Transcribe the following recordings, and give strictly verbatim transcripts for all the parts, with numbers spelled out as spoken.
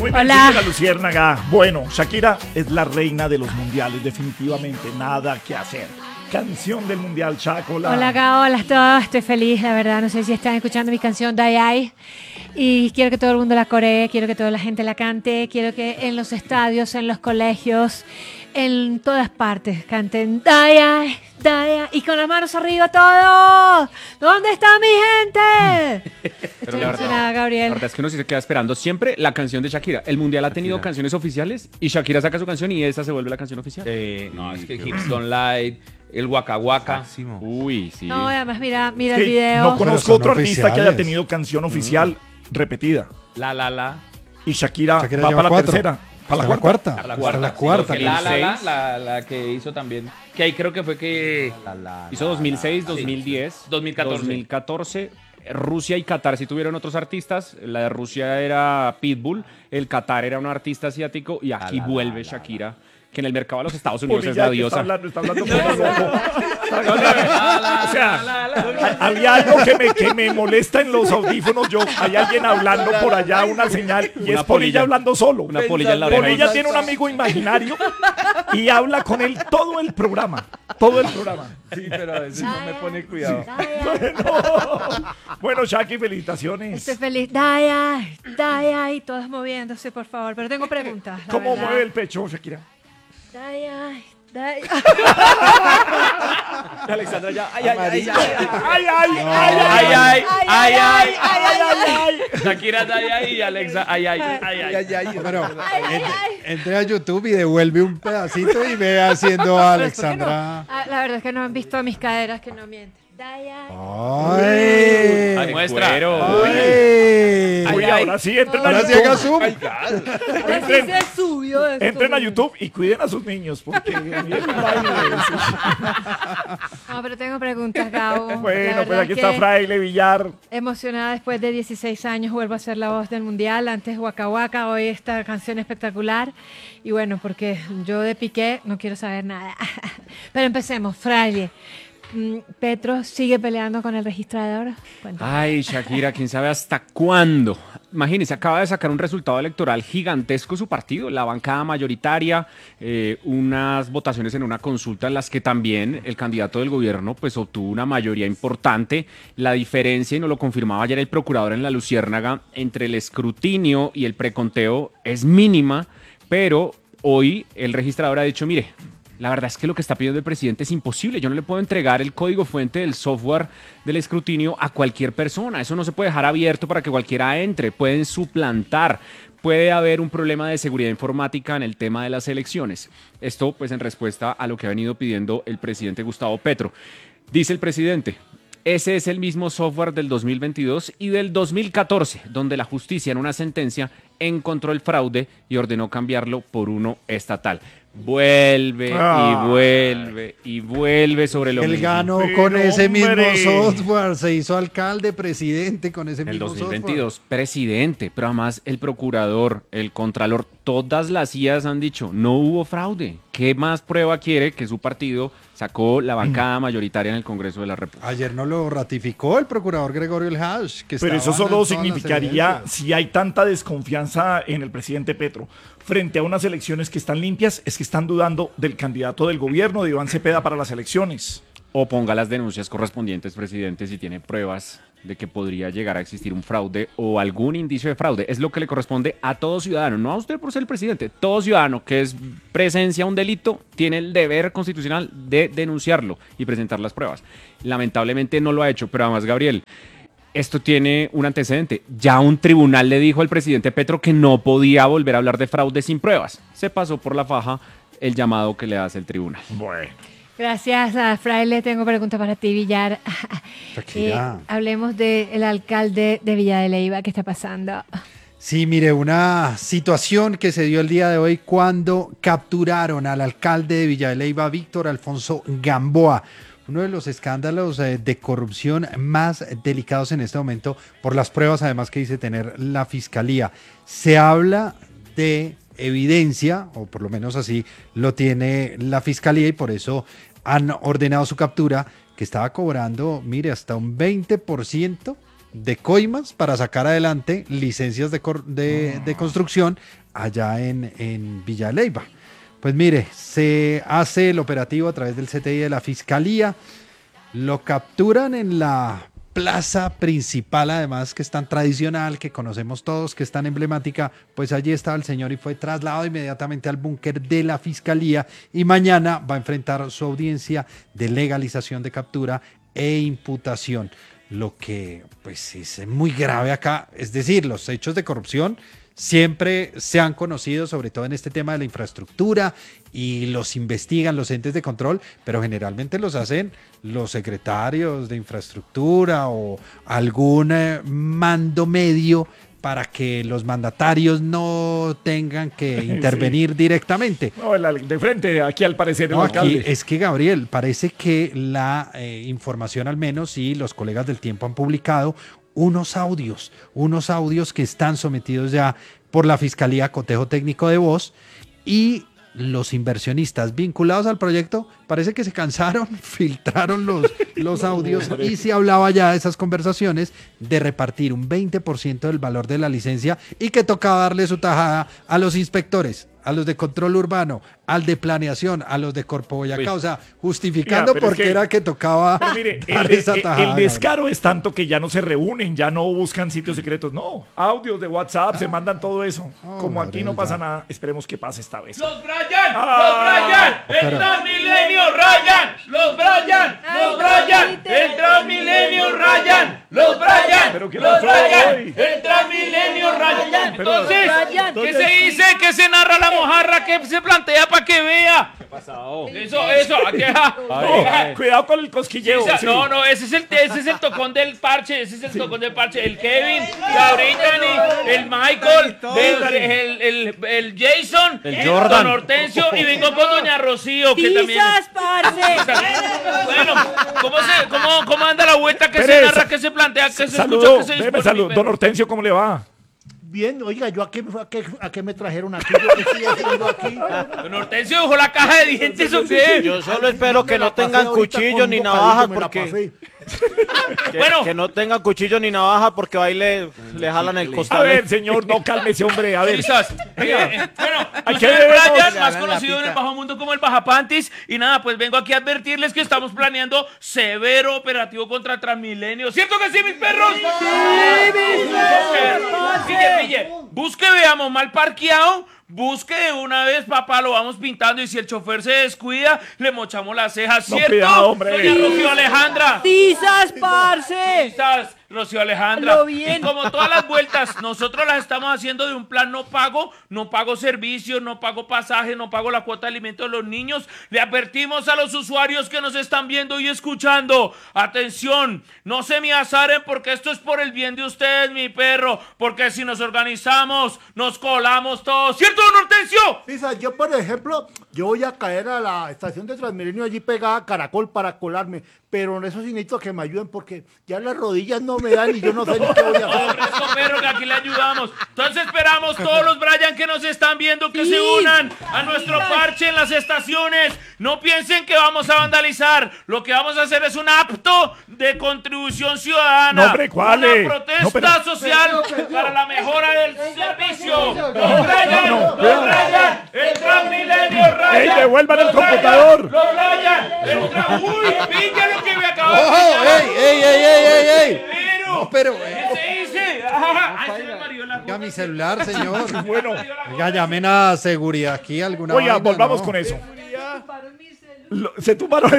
Muy bien, Hola. señora Luciérnaga. Bueno, Shakira es la reina de los mundiales, definitivamente, nada que hacer. Canción del mundial, Chaco. Hola, Gao, hola a todos. Estoy feliz, la verdad. No sé si están escuchando mi canción Die Ai. Y quiero que todo el mundo la coree, quiero que toda la gente la cante, quiero que en los estadios, en los colegios, en todas partes canten Die Ai, Die Ai. Y con las manos arriba todos. ¿Dónde está mi gente? Estoy la emocionada, La Gabriel. verdad es que uno sí se queda esperando siempre la canción de Shakira. El mundial ha tenido Shakira. canciones oficiales y Shakira saca su canción y esa se vuelve la canción oficial. Eh, No, es que qué Hips Don't Lie, el Waka Waka. máximo. Uy, sí. No, además, mira, mira el Sí, video. no Pero conozco son otro artista que haya oficiales. tenido canción oficial repetida. La La La. Y Shakira, Shakira va lleva para la cuatro. tercera. Para la Hasta cuarta. cuarta. La Hasta cuarta. la sí, cuarta. porque la, la, la, dos mil seis. la, la que hizo también. Que ahí creo que fue que. Hizo dos mil seis, dos mil diez, dos mil catorce. dos mil catorce. Rusia y Qatar sí tuvieron otros artistas. La de Rusia era Pitbull, el Qatar era un artista asiático y aquí la, vuelve la, Shakira, que en el mercado de los Estados Unidos es Polilla, la que está diosa. hablando, está hablando como loco. O sea, había algo que me, que me molesta en los audífonos. Yo, hay alguien hablando por allá, una señal, y Una es Polilla polilla. hablando solo. Una polilla en la oreja. Polilla tiene un amigo imaginario y habla con él todo el programa. Todo el programa. Sí, pero a veces no me pone cuidado. Bueno, bueno, Shaki, felicitaciones. Estoy feliz. Die Ai, Die Ai. Todos moviéndose, por favor. Pero tengo preguntas. la ¿Cómo verdad. mueve el pecho, Shakira? Die Ai, Die Ai. Alexandra ya. Ay, ay, ay, ay, ay, Ay, ay, ay, ay, ay, ay, ay. Shakira, ay, ay, y Alexa, ay, ay, ay, ay. Ay, ay, Bueno, entre, entre a YouTube y devuelve un pedacito y ve haciendo a Alexandra. Ah, la verdad es que no han visto mis caderas que no mienten. Die Ai. ¡Ay! Ay, muestra. Cuero. ¡Ay! Uy, ahora sí, entren a Ahora sí haga YouTube. zoom. Ahora sí se subió esto. Entren a YouTube y cuiden a sus niños, porque viene el baile. No, pero tengo preguntas, Gabo. La Bueno, verdad pues aquí es está que Fraile Villar. emocionada después de dieciséis años, vuelvo a ser la voz del mundial. Antes Waka Waka, hoy esta canción espectacular. Y bueno, porque yo de Piqué no quiero saber nada. Pero empecemos, Fraile. Mm, Petro sigue peleando con el registrador. Cuéntame. Ay, Shakira, quién sabe hasta cuándo. Imagínense, acaba de sacar un resultado electoral gigantesco su partido, la bancada mayoritaria, eh, unas votaciones en una consulta en las que también el candidato del gobierno pues obtuvo una mayoría importante. La diferencia, y nos lo confirmaba ayer el procurador en La Luciérnaga, entre el escrutinio y el preconteo es mínima, pero hoy el registrador ha dicho, mire, la verdad es que lo que está pidiendo el presidente es imposible. Yo no le puedo entregar el código fuente del software del escrutinio a cualquier persona. Eso no se puede dejar abierto para que cualquiera entre. Pueden suplantar. Puede haber un problema de seguridad informática en el tema de las elecciones. Esto pues en respuesta a lo que ha venido pidiendo el presidente Gustavo Petro. Dice el presidente, ese es el mismo software del dos mil veintidós y del dos mil catorce, donde la justicia en una sentencia encontró el fraude y ordenó cambiarlo por uno estatal. Vuelve Ah. y vuelve y vuelve sobre lo Él mismo. ganó Pero, con ese mismo hombre. software, se hizo alcalde, presidente con ese En el mismo dos mil veintidós, software. presidente, pero además el procurador, el contralor, todas las I As han dicho, no hubo fraude. ¿Qué más prueba quiere que su partido sacó la bancada mayoritaria en el Congreso de la República? Ayer no lo ratificó el procurador Gregorio El Hash. Que Pero eso estaban solo en todas las significaría, evidencias. si hay tanta desconfianza en el presidente Petro frente a unas elecciones que están limpias, es que están dudando del candidato del gobierno, de Iván Cepeda, para las elecciones. O ponga las denuncias correspondientes, presidente, si tiene pruebas de que podría llegar a existir un fraude o algún indicio de fraude. Es lo que le corresponde a todo ciudadano, no a usted por ser el presidente. Todo ciudadano que es presencia a un delito tiene el deber constitucional de denunciarlo y presentar las pruebas. Lamentablemente no lo ha hecho, pero además, Gabriel, esto tiene un antecedente. Ya un tribunal le dijo al presidente Petro que no podía volver a hablar de fraude sin pruebas. Se pasó por la faja el llamado que le hace el tribunal. Bueno. Gracias, a Fraile. Tengo preguntas para ti, Villar. Shakira. Eh, hablemos del alcalde de Villa de Leyva. ¿Qué está pasando? Sí, mire, una situación que se dio el día de hoy cuando capturaron al alcalde de Villa de Leyva, Víctor Alfonso Gamboa. Uno de los escándalos eh, de corrupción más delicados en este momento por las pruebas además que dice tener la fiscalía. Se habla de evidencia, o por lo menos así lo tiene la fiscalía y por eso han ordenado su captura, que estaba cobrando, mire, hasta un veinte por ciento de coimas para sacar adelante licencias de, cor- de, de construcción allá en, en Villa de Leyva. Pues mire, se hace el operativo a través del C T I de la Fiscalía, lo capturan en la plaza principal, además que es tan tradicional, que conocemos todos, que es tan emblemática, pues allí estaba el señor y fue trasladado inmediatamente al búnker de la Fiscalía y mañana va a enfrentar su audiencia de legalización de captura e imputación. Lo que pues es muy grave acá, es decir, los hechos de corrupción siempre se han conocido, sobre todo en este tema de la infraestructura, y los investigan los entes de control, pero generalmente los hacen los secretarios de infraestructura o algún eh, mando medio para que los mandatarios no tengan que intervenir sí. directamente. No, el, de frente, aquí al parecer el no, alcalde. Aquí, es que, Gabriel, parece que la eh, información al menos, y los colegas del Tiempo han publicado unos audios, unos audios que están sometidos ya por la Fiscalía a cotejo técnico de voz, y los inversionistas vinculados al proyecto parece que se cansaron, filtraron los, los audios y se hablaba ya de esas conversaciones de repartir un veinte por ciento del valor de la licencia y que tocaba darle su tajada a los inspectores, a los de control urbano, al de planeación, a los de Corpo Boyacá, Uy. o sea, justificando Mira, por qué era que tocaba mire, dar el, esa el, tajada. El descaro es tanto que ya no se reúnen, ya no buscan sitios secretos, no, audios de WhatsApp, ah. se mandan todo eso. Oh, Como aquí no pasa ya. nada, esperemos que pase esta vez. ¡Los Brian! Ah, ¡Los Brian! ¡El Transmilenio Ryan! ¡Los Brian! ¡Los Brian! ¡El Transmilenio Ryan! ¡Los Brian! ¿Pero qué ¡Los pasó Brian! hoy? ¡El Transmilenio Ryan! Pero- Entonces, ¿qué se dice? ¿Qué se narra la mojarra? ¿Qué se plantea para que vea? ¿Qué pasó? Eso, eso, aquí. No, cuidado con el cosquilleo. Sí, o sea, sí. No, no, ese es el ese es el tocón del parche, ese es el tocón del parche. El Kevin, la Brittany, el Michael, el, el, el, el Jason, El Jordan. Don Hortensio, y vengo con Doña Rocío, que también. ¡Tizas, parce! Bueno, ¿cómo, se, cómo, ¿cómo anda la vuelta? ¿Qué Pérez, se narra? ¿Qué se plantea? ¿Qué se escucha? Saludo, ¿Qué se déjeme dispone? salud. Don Hortensio, ¿cómo le va? Bien, oiga, ¿yo a qué, a qué, a qué me trajeron aquí? ¿Yo qué estoy haciendo aquí? Don Hortensio dejó la caja de dientes, ¿o qué? Yo solo espero que no tengan cuchillos ni navajas porque que, Bueno. que no tengan cuchillos ni navajas porque ahí le, le jalan el A costal. ver, señor, no cálmese, hombre, a ver. Quizás. Eh, eh, bueno, ¿A yo qué soy debemos? Brian, Le más dan conocido en el bajo mundo como el Bajapantis. Y nada, pues vengo aquí a advertirles que estamos planeando severo operativo contra Transmilenio. ¿Cierto que sí, mis perros? ¡Sí, mis perros! Pille, pille. Busque, veamos, mal parqueado. Busque de una vez, papá, lo vamos pintando. Y si el chofer se descuida, le mochamos las cejas, No, ¿cierto? cuidado, hombre. Doña Rocío Alejandra. ¡Tizas, parce! Estás, Rocío Alejandra. Lo bien. Y como todas las vueltas, nosotros las estamos haciendo de un plan no pago, no pago servicios, no pago pasaje, no pago la cuota de alimento de los niños. Le advertimos a los usuarios que nos están viendo y escuchando. Atención, no se me azaren porque esto es por el bien de ustedes, mi perro. Porque si nos organizamos, nos colamos todos. ¿Cierto, don Hortensio? Pisa, yo, por ejemplo, yo voy a caer a la estación de Transmilenio allí pegada a Caracol para colarme, pero en eso sí necesito que me ayuden porque ya las rodillas no me dan y yo no sé ni qué voy a hacer. Eso, perro, que aquí le ayudamos. Entonces esperamos todos los Brian que nos están viendo que se unan a nuestro parche en las estaciones. No piensen que vamos a vandalizar. Lo que vamos a hacer es un acto de contribución ciudadana. No, hombre, ¿cuál es? Una protesta No, pero- social para la mejora del servicio. Los no, Brian, no, los Brian, el Transmilenio Ryan. ¡Ey, devuelvan el los Brian, computador! Los Brian, el Tra- Uy, pilla lo que me acabo de ¡Ojo! pillar. ¡Ey, ey, ey, ey, ey, ey! Pero, No, pero... eh, ¿qué se dice? Ajá, ay, se me mareó la Oiga, mi celular, señor. Bueno, Oiga, llamen a seguridad aquí, alguna oiga, vaina, volvamos ¿no? con eso. Lo- se tumbaron el...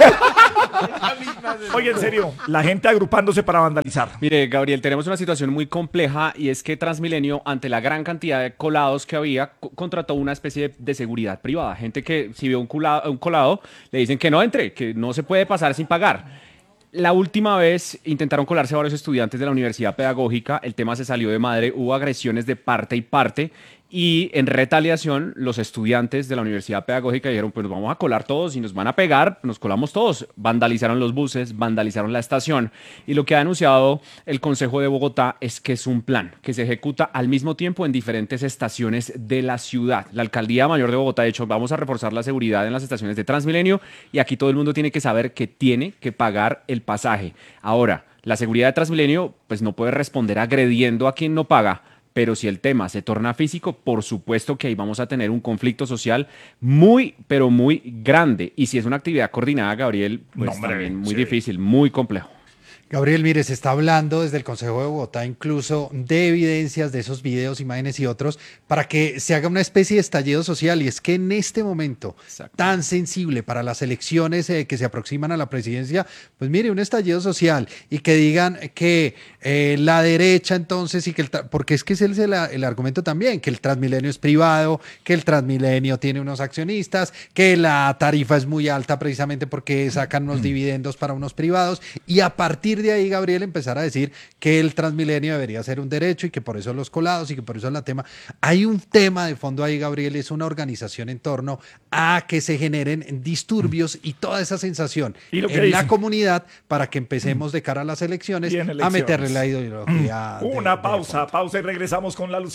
Oye, en serio, la gente agrupándose para vandalizar. Mire, Gabriel, tenemos una situación muy compleja y es que Transmilenio, ante la gran cantidad de colados que había, co- contrató una especie de, de seguridad privada. Gente que si ve un, culado- un colado, le dicen que no entre, que no se puede pasar sin pagar. La última vez intentaron colarse varios estudiantes de la Universidad Pedagógica, el tema se salió de madre, hubo agresiones de parte y parte y en retaliación los estudiantes de la Universidad Pedagógica dijeron pues nos vamos a colar todos y nos van a pegar, nos colamos todos, vandalizaron los buses, vandalizaron la estación y lo que ha anunciado el Consejo de Bogotá es que es un plan que se ejecuta al mismo tiempo en diferentes estaciones de la ciudad. La Alcaldía Mayor de Bogotá ha dicho vamos a reforzar la seguridad en las estaciones de Transmilenio y aquí todo el mundo tiene que saber que tiene que pagar el pasaje. Ahora, La seguridad de Transmilenio pues no puede responder agrediendo a quien no paga, pero si el tema se torna físico, por supuesto que ahí vamos a tener un conflicto social muy, pero muy grande. Y si es una actividad coordinada, Gabriel, pues No, hombre, también muy sí. difícil, muy complejo. Gabriel, mire, se está hablando desde el Consejo de Bogotá incluso de evidencias de esos videos, imágenes y otros para que se haga una especie de estallido social. Y es que en este momento Exacto. tan sensible para las elecciones eh, que se aproximan a la presidencia, pues mire, un estallido social y que digan que eh, la derecha entonces y que el... tra- Porque es que ese es el, el argumento también, que el Transmilenio es privado, que el Transmilenio tiene unos accionistas, que la tarifa es muy alta precisamente porque sacan unos dividendos para unos privados y a partir de ahí, Gabriel, empezar a decir que el Transmilenio debería ser un derecho y que por eso los colados y que por eso es la tema. Hay un tema de fondo ahí, Gabriel, es una organización en torno a que se generen disturbios y toda esa sensación Y lo que en la dice- comunidad para que empecemos de cara a las elecciones Bien, a meterle elecciones. la ideología. de- Una de pausa, fondo. pausa y regresamos con la luz.